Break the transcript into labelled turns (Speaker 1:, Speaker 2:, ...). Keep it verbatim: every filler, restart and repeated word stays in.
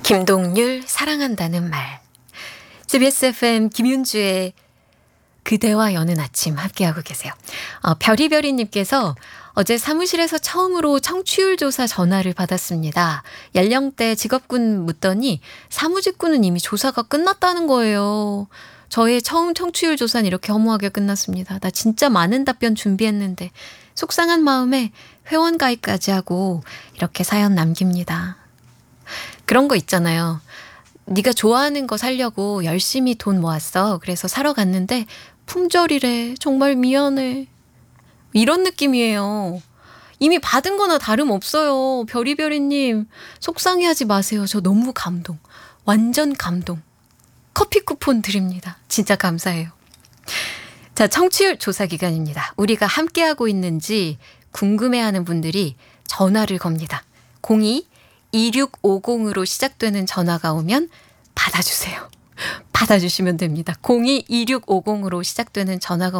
Speaker 1: 김동률 사랑한다는 말. 씨비에스 에프엠 김윤주의 그대와 여는 아침 함께하고 계세요. 어, 별이별이님께서 어제 사무실에서 처음으로 청취율 조사 전화를 받았습니다. 연령대 직업군 묻더니 사무직군은 이미 조사가 끝났다는 거예요. 저의 처음 청취율 조사는 이렇게 허무하게 끝났습니다. 나 진짜 많은 답변 준비했는데 속상한 마음에 회원 가입까지 하고 이렇게 사연 남깁니다. 그런 거 있잖아요. 네가 좋아하는 거 사려고 열심히 돈 모았어. 그래서 사러 갔는데 품절이래. 정말 미안해. 이런 느낌이에요. 이미 받은 거나 다름없어요. 별이별이님 속상해하지 마세요. 저 너무 감동. 완전 감동. 커피 쿠폰 드립니다. 진짜 감사해요. 자, 청취율 조사 기간입니다. 우리가 함께하고 있는지 궁금해하는 분들이 전화를 겁니다. 공이 이육오공으로 시작되는 전화가 오면 받아주세요. 받아주시면 됩니다. 공이 이육오공으로 시작되는 전화가